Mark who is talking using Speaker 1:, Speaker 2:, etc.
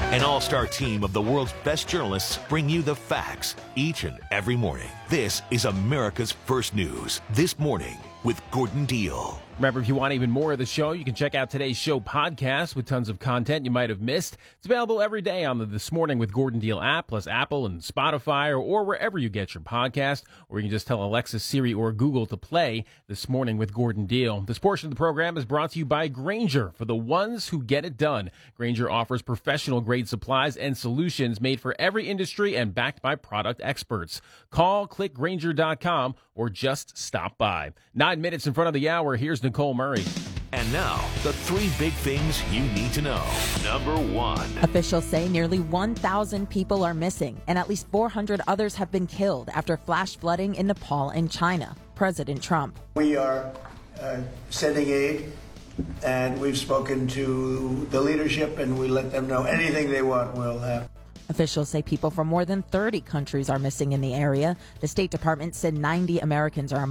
Speaker 1: An all-star team of the world's best journalists bring you the facts each and every morning. This is America's First News. This Morning with Gordon Deal.
Speaker 2: Remember, if you want even more of the show, you can check out today's show podcast with tons of content you might have missed. It's available every day on the This Morning with Gordon Deal app, plus Apple and Spotify, or wherever you get your podcast. Or you can just tell Alexa, Siri, or Google to play This Morning with Gordon Deal. This portion of the program is brought to you by Grainger, for the ones who get it done. Grainger offers professional-grade supplies and solutions made for every industry and backed by product experts. Call, click Grainger.com, or just stop by. 9 minutes in front of the hour, here's Nicole Murray.
Speaker 1: And now, the 3 big things you need to know. Number 1.
Speaker 3: Officials say nearly 1,000 people are missing and at least 400 others have been killed after flash flooding in Nepal and China. President Trump.
Speaker 4: We are sending aid, and we've spoken to the leadership, and we let them know anything they want will happen.
Speaker 3: Officials say people from more than 30 countries are missing in the area. The State Department said 90 Americans are